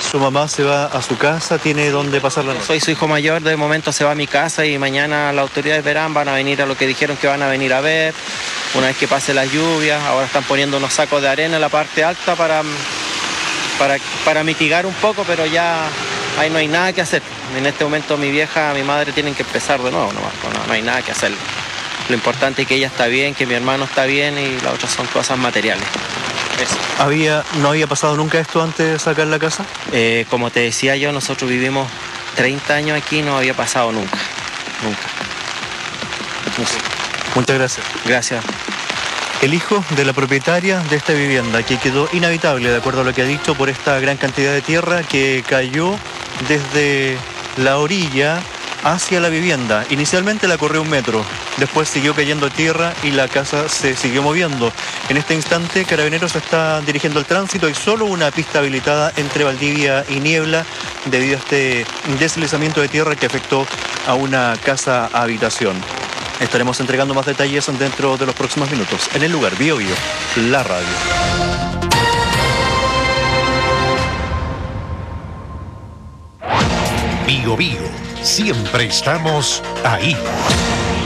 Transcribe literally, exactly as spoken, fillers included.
¿Su mamá se va a su casa? ¿Tiene dónde pasar la noche? Soy su hijo mayor, de momento se va a mi casa y mañana las autoridades verán, van a venir a lo que dijeron que van a venir a ver, una vez que pase las lluvias. Ahora están poniendo unos sacos de arena en la parte alta para, para, para mitigar un poco, pero ya ahí no hay nada que hacer. En este momento mi vieja, mi madre tienen que empezar de nuevo, nomás, no, no hay nada que hacer. Lo importante es que ella está bien, que mi hermano está bien y las otras son cosas materiales. Eso. ¿Había, ¿No había pasado nunca esto antes de sacar la casa? Eh, como te decía yo, nosotros vivimos treinta años aquí, no había pasado nunca, nunca. No sé. Muchas gracias. Gracias. El hijo de la propietaria de esta vivienda, que quedó inhabitable, de acuerdo a lo que ha dicho, por esta gran cantidad de tierra que cayó desde la orilla hacia la vivienda. Inicialmente la corrió un metro, después siguió cayendo tierra y la casa se siguió moviendo. En este instante, Carabineros está dirigiendo el tránsito. Hay solo una pista habilitada entre Valdivia y Niebla debido a este deslizamiento de tierra que afectó a una casa habitación. Estaremos entregando más detalles dentro de los próximos minutos. En el lugar, Bío Bío, la radio. Bío Bío, siempre estamos ahí.